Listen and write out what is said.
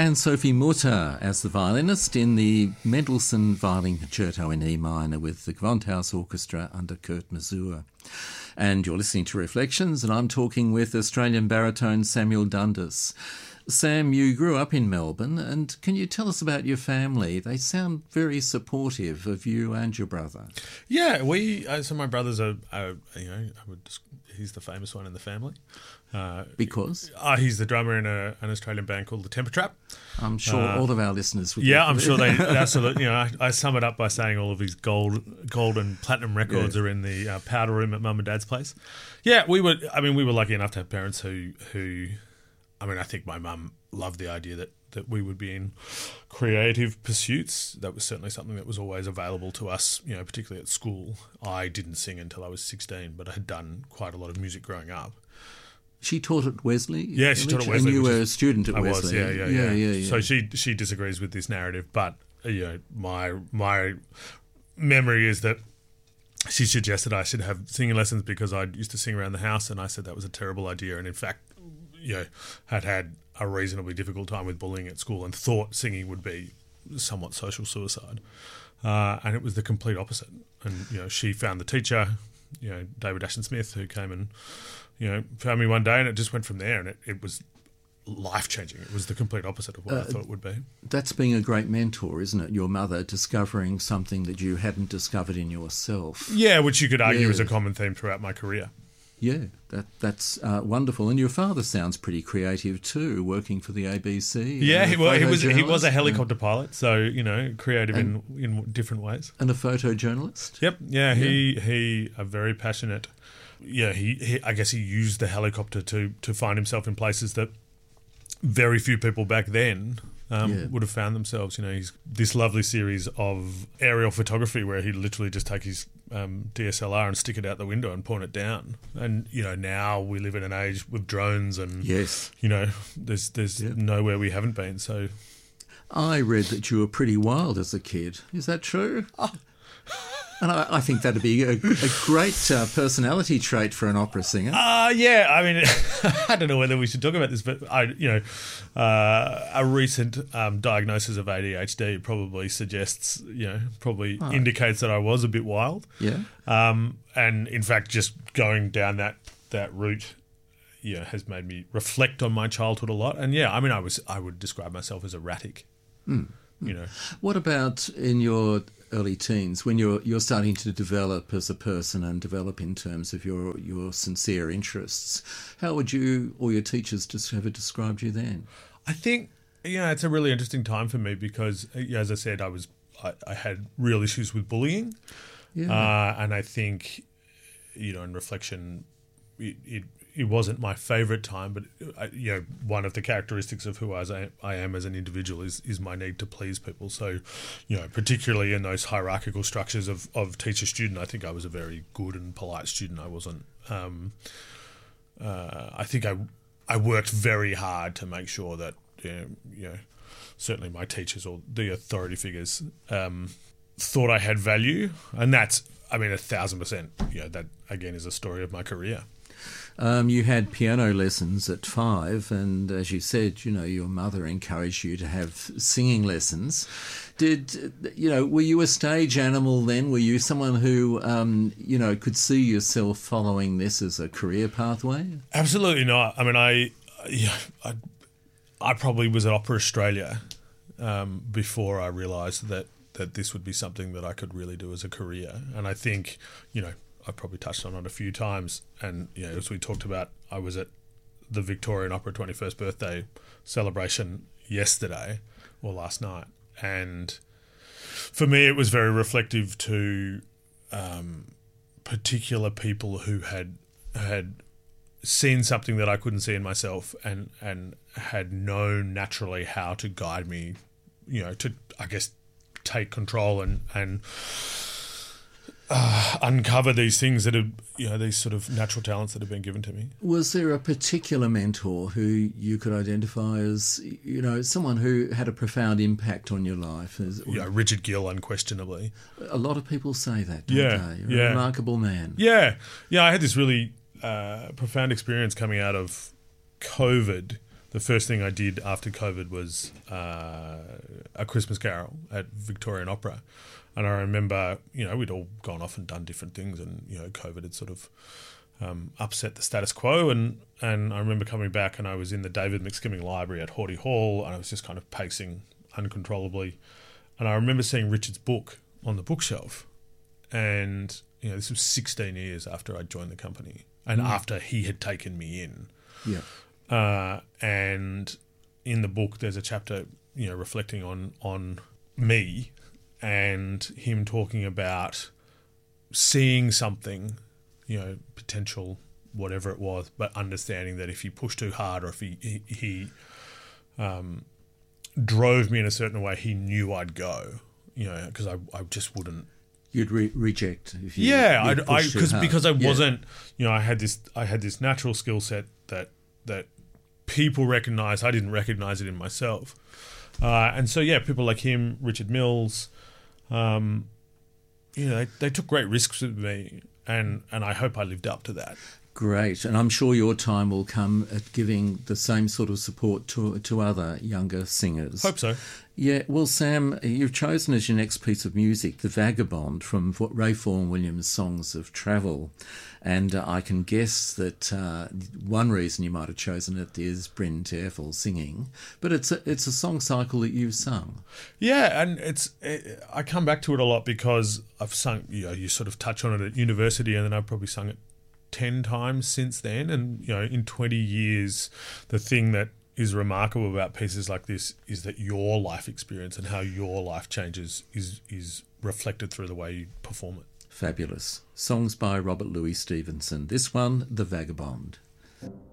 And Sophie Mutter as the violinist in the Mendelssohn Violin Concerto in E minor with the Gewandhaus Orchestra under Kurt Masur. And you're listening to Reflections, and I'm talking with Australian baritone Samuel Dundas. Sam, you grew up in Melbourne, and can you tell us about your family? They sound very supportive of you and your brother. Yeah, so my brother's he's the famous one in the family. Because? He's the drummer in an Australian band called the Temper Trap. I'm sure all of our listeners would. Yeah, I'm sure they absolutely. I sum it up by saying all of his gold and platinum records are in the powder room at Mum and Dad's place. Yeah, we were lucky enough to have parents who I think my mum loved the idea that we would be in creative pursuits. That was certainly something that was always available to us, particularly at school. I didn't sing until I was 16, but I had done quite a lot of music growing up. She taught at Wesley? Yeah, she taught at Wesley. And you were a student at Wesley? I was, yeah. So she disagrees with this narrative, but my memory is that she suggested I should have singing lessons because I used to sing around the house, and I said that was a terrible idea, and in fact, had a reasonably difficult time with bullying at school and thought singing would be somewhat social suicide. And it was the complete opposite. And, she found the teacher, David Ashton Smith, who came and, found me one day, and it just went from there, and it was life-changing. It was the complete opposite of what I thought it would be. That's being a great mentor, isn't it? Your mother discovering something that you hadn't discovered in yourself. Yeah, which you could argue is a common theme throughout my career. Yeah, that's wonderful. And your father sounds pretty creative too, working for the ABC. Yeah, he was a helicopter pilot, so creative in different ways. And a photojournalist. Yep. Yeah, he a very passionate. Yeah, he I guess he used the helicopter to find himself in places that very few people back then would have found themselves. He's this lovely series of aerial photography where he'd literally just take his DSLR and stick it out the window and point it down. And now we live in an age with drones, and there's nowhere we haven't been. So I read that you were pretty wild as a kid. Is that true? And I think that'd be a great personality trait for an opera singer. Yeah. I mean, I don't know whether we should talk about this, but a recent diagnosis of ADHD probably suggests, indicates that I was a bit wild. Yeah. And in fact, just going down that route, has made me reflect on my childhood a lot. And I would describe myself as erratic. What about in your early teens, when you're starting to develop as a person and develop in terms of your sincere interests? How would you or your teachers just have described you then? I think it's a really interesting time for me because, as I said, I had real issues with bullying, and I think in reflection, it wasn't my favourite time, but one of the characteristics of who I am as an individual is my need to please people. So, particularly in those hierarchical structures of teacher-student, I think I was a very good and polite student. I wasn't. I think I worked very hard to make sure that certainly my teachers or the authority figures thought I had value, and that's 1,000%. That again is a story of my career. You had piano lessons at 5, and as you said, your mother encouraged you to have singing lessons. Were you a stage animal then? Were you someone who, could see yourself following this as a career pathway? Absolutely not. I probably was at Opera Australia before I realised that this would be something that I could really do as a career. And I think, I've probably touched on it a few times, and as we talked about, I was at the Victorian Opera 21st birthday celebration last night, and for me it was very reflective to particular people who had seen something that I couldn't see in myself and had known naturally how to guide me, to take control and uncover these things that are, these sort of natural talents that have been given to me. Was there a particular mentor who you could identify as, someone who had a profound impact on your life? Richard Gill, unquestionably. A lot of people say that, don't they? You're a remarkable man. Yeah. I had this really profound experience coming out of COVID the first thing I did after COVID was A Christmas Carol at Victorian Opera. And I remember, we'd all gone off and done different things, and, COVID had sort of upset the status quo. And I remember coming back, and I was in the David McSkimming Library at Hawley Hall, and I was just kind of pacing uncontrollably. And I remember seeing Richard's book on the bookshelf. And, this was 16 years after I joined the company and after he had taken me in. Yeah. And in the book, there's a chapter, reflecting on me and him talking about seeing something, potential, whatever it was, but understanding that if he pushed too hard or if he drove me in a certain way, he knew I'd go, because I just wouldn't. You'd reject if you because I wasn't, I had this natural skill set that people recognise. I didn't recognise it in myself, and so people like him, Richard Mills, they took great risks with me, and I hope I lived up to that. Great, and I'm sure your time will come at giving the same sort of support to other younger singers. Hope so. Yeah, well, Sam, you've chosen as your next piece of music The Vagabond from Ray Vaughan Williams' Songs of Travel. And I can guess that one reason you might have chosen it is Bryn Terfel singing, but it's a song cycle that you've sung. Yeah, and I come back to it a lot because I've sung, you sort of touch on it at university, and then I've probably sung it 10 times since then. And, in 20 years, the thing that is remarkable about pieces like this is that your life experience and how your life changes is reflected through the way you perform it. Fabulous. Songs by Robert Louis Stevenson. This one, The Vagabond.